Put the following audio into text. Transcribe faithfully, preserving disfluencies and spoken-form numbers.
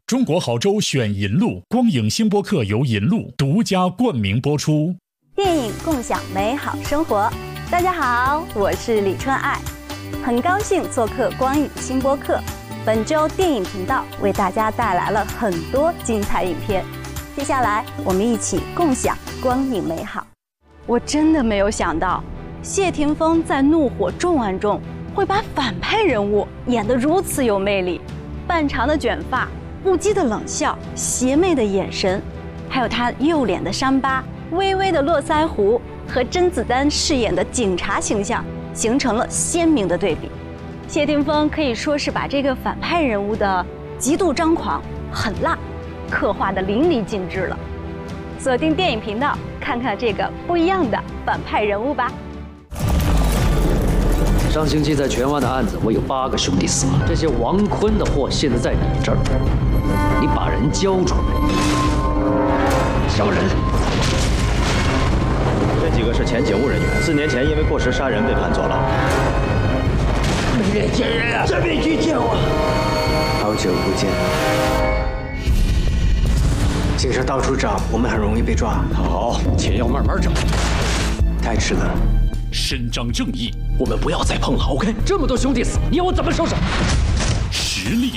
中国好州选银路，光影星播客由银路独家冠名播出。 电影共享美好生活。大家好，我是李春爱，很高兴做客光影星播客。本周电影频道为大家带来了很多精彩影片，接下来我们一起共享光影美好。我真的没有想到，谢霆锋在《怒火重案》中会把反派人物演得如此有魅力，半长的卷发，不羁的冷笑，邪魅的眼神，还有他右脸的伤疤，微微的络腮胡，和甄子丹饰演的警察形象形成了鲜明的对比。谢霆锋可以说是把这个反派人物的极度张狂、狠辣刻画得淋漓尽致了。锁定电影频道，看看这个不一样的反派人物吧。 上星期在荃湾的案子，我有八个兄弟死了。这些王坤的货现在在你这儿，你把人交出来，交人。 这几个是前警务人员，四年前因为过失杀人被判坐牢。 没脸见人啊！真没去见我。 好久不见。警察到处找，我们很容易被抓。 好，钱要慢慢找。 太迟了。 伸张正义， 我们不要再碰了 ，OK？这么多兄弟死，你要我怎么收手？ 实力